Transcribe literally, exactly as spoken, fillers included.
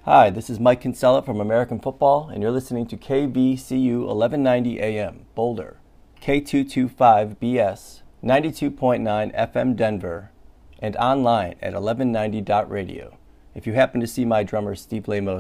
Hi, this is Mike Kinsella from American Football, and you're listening to K V C U eleven ninety A M, Boulder, K two twenty-five B S, ninety-two point nine F M Denver, and online at eleven ninety dot radio. If you happen to see my drummer Steve Lamos